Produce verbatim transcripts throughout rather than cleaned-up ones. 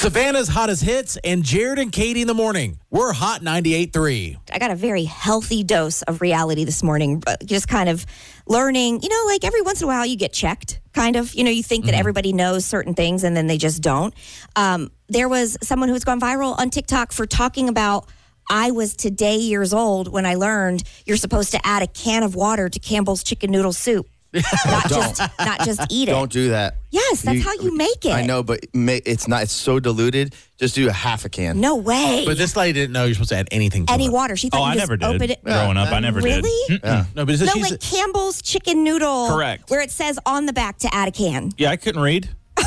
Savannah's hottest hits and Jared and Katie in the morning. We're Hot ninety-eight point three. I got a very healthy dose of reality this morning. But just kind of learning, you know, like every once in a while you get checked, kind of. You know, you think that mm-hmm. everybody knows certain things and then they just don't. Um, there was someone who's gone viral on TikTok for talking about, I was today years old when I learned you're supposed to add a can of water to Campbell's chicken noodle soup. not just not just eat it. Don't do that. Yes, that's you, how you make it. I know, but it's not. It's so diluted. Just do a half a can. No way. But this lady didn't know you're supposed to add anything to Any it. water. She thought oh, you I just never did. open it. Growing up, I never really? did. Yeah. No, but no, like Campbell's chicken noodle. Correct. Where it says on the back to add a can. Yeah, I couldn't read.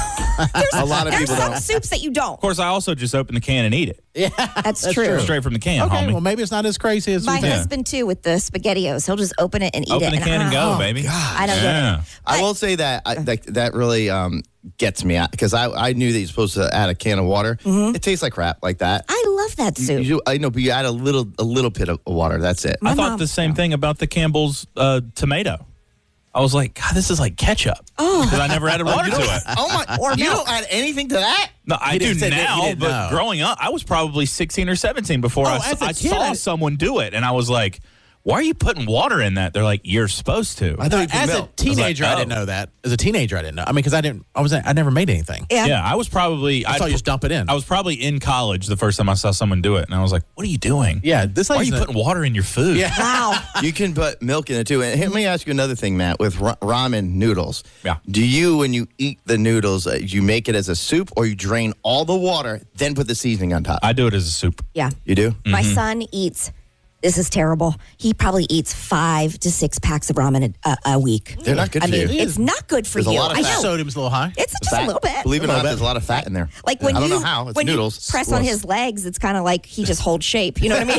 a lot of There's people some don't. soups that you don't. Of course, I also just open the can and eat it. Yeah, that's, that's true. true. Straight from the can, okay, homie. well, maybe it's not as crazy as My we think. husband, too, with the SpaghettiOs. He'll just open it and eat Open it. the can and, and go, oh, baby. God. I don't yeah. get it. I will say that I, that, that really um, gets me because I, I knew that you're supposed to add a can of water. Mm-hmm. It tastes like crap like that. I love that soup. You, you, I know, but you add a little a little bit of water. That's it. I My thought mom- the same thing about the Campbell's uh, tomato. I was like, God, this is like ketchup. Oh. Because I never added water to it. Oh my! Or you milk. don't add anything to that? No, I He do didn't say that he now, didn't but know. growing up, I was probably sixteen or seventeen before Oh, I, as a I kid, saw I- someone do it. And I was like, why are you putting water in that? They're like, you're supposed to. I thought you put As a milk. teenager, I, I was like, didn't oh. know that. As a teenager, I didn't know. I mean, because I didn't. I was. I never made anything. Yeah. Yeah, I was probably. I thought you just dump it in. I was probably in college the first time I saw someone do it, and I was like, "What are you doing? Yeah, this Why are lady's you not- putting water in your food?" Yeah. Wow. You can put milk in it too. And let me ask you another thing, Matt. With ra- ramen noodles, Yeah. do you, when you eat the noodles, uh, you make it as a soup, or you drain all the water, then put the seasoning on top? I do it as a soup. Yeah. You do? My son eats, this is terrible, he probably eats five to six packs of ramen a, a, a week. They're not good I for mean, you. it's not good for There's a you. lot of I fat. know. Sodium's a little high. It's just Fat. a little bit. Believe it or A little not, bit. there's a lot of fat in there. Like when I don't you, know how. It's when noodles. you press on Gross. his legs, it's kind of like he just holds shape. You know what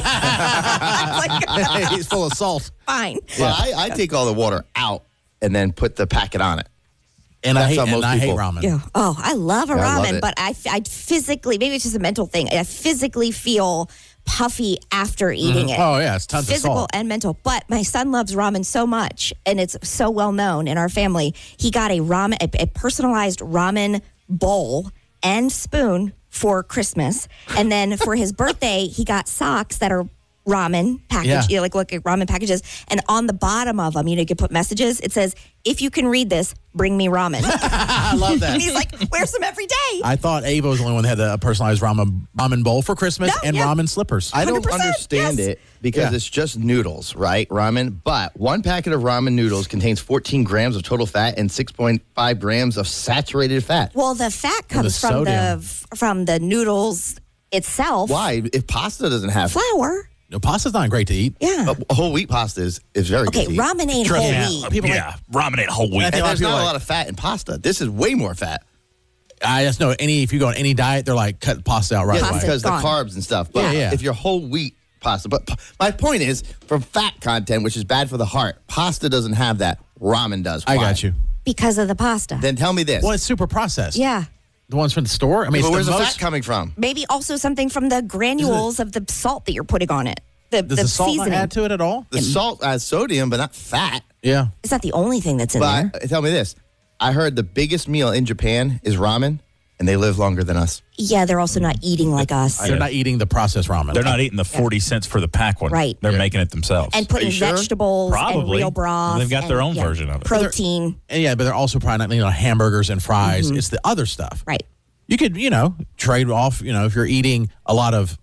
I mean? It's like, He's full of salt. fine. Well, I, I take all the water out and then put the packet on it. And I That's hate. how And most I hate people- ramen. Yeah. Oh, I love a Yeah, I love ramen, it. but I, I physically, maybe it's just a mental thing. I physically feel puffy after eating it. Oh yeah, it's tons Physical of salt. and mental. But my son loves ramen so much, and it's so well known in our family. He got a ramen, a, a personalized ramen bowl and spoon for Christmas, and then for his birthday, he got socks that are ramen package, Yeah. you know, like look at ramen packages, and on the bottom of them, you know, you can put messages. It says, "If you can read this, bring me ramen." I love that. And he's like, "Wear some every day." I thought Ava was the only one that had a personalized ramen ramen bowl for Christmas No, and yeah. ramen slippers. I don't one hundred percent, understand yes. it because Yeah. it's just noodles, right? Ramen. But one packet of ramen noodles contains fourteen grams of total fat and six point five grams of saturated fat. Well, the fat Well, the comes from the sodium. from the noodles itself. Why? If pasta doesn't have Flour. No, pasta's not great to eat. Yeah. a whole wheat pasta is, is very Okay, good. to eat. ramen ain't Trust whole me. wheat. People yeah, ramen ain't whole wheat. I And think a lot there's of people not a like- lot of fat in pasta. This is way more fat. I just know any if you go on any diet, they're like cut pasta out right Yeah, away. Pasta. because the gone. carbs and stuff. But Yeah, yeah. if you're whole wheat pasta, but p- my point is, from fat content, which is bad for the heart, pasta doesn't have that. Ramen does. I Why? got you. Because of the pasta. Then tell me this. Well, it's super processed. Yeah. The ones from the store. I mean, but it's where's the the most. fat coming from? Maybe also something from the granules of the salt that you're putting on it. The, Does the, the salt not seasoning. add to it at all? The salt adds sodium, but not fat. Yeah. It's not the only thing that's in But there. I- tell me this. I heard the biggest meal in Japan is ramen, and they live longer than us. Yeah, they're also not eating like us. They're not eating the processed ramen. They're not eating the forty cents for the pack one. Right. They're Yeah. making it themselves. And putting you sure? vegetables and Probably. real broth. They've got their and, own yeah, version of it. Protein. And yeah, but they're also probably not eating like hamburgers and fries. It's the other stuff. Right. You could, you know, trade off, you know, if you're eating a lot of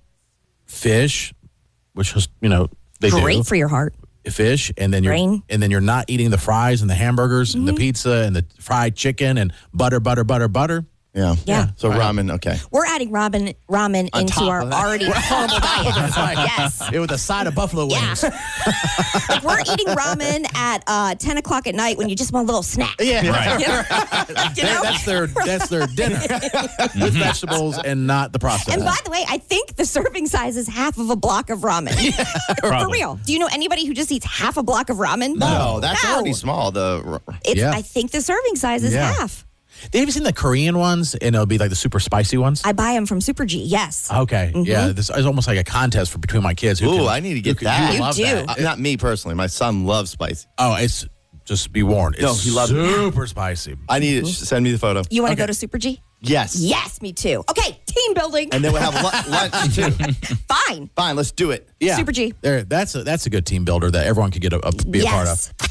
fish, which is, you know, they Great do. for your heart. Fish, and then you're Brain. and then you're not eating the fries and the hamburgers and the pizza and the fried chicken and butter, butter, butter, butter. Yeah. Yeah. So ramen, okay. We're adding ramen ramen On into top our of that. already horrible diet. Yes. It was a side of buffalo Yeah. wings. Like we're eating ramen at uh, ten o'clock at night when you just want a little snack. Yeah, Right. You know? You know? that's their that's their dinner with vegetables and not the process. And by the way, I think the serving size is half of a block of ramen. For Probably. real. Do you know anybody who just eats half a block of ramen? No, that's No. already small. The It's, Yeah. I think the serving size is Yeah. half. Have you seen the Korean ones? And it'll be like the super spicy ones. I buy them from Super G. Yes. Okay, yeah, this is almost like a contest for between my kids. Who Ooh, can- I need to get who can- that. You You love do. that. uh, not me personally. My son loves spicy. Oh, it's just be warned. It's No, he loves it. super spicy. I need it. Send me the photo. You want to Okay. go to Super G? Yes. Yes, me too. Okay, team building. And then we'll have lu- lunch too. Fine. Fine, let's do it. Yeah. Super G. There, that's a, that's a good team builder that everyone could get a, a be a part of. Yes.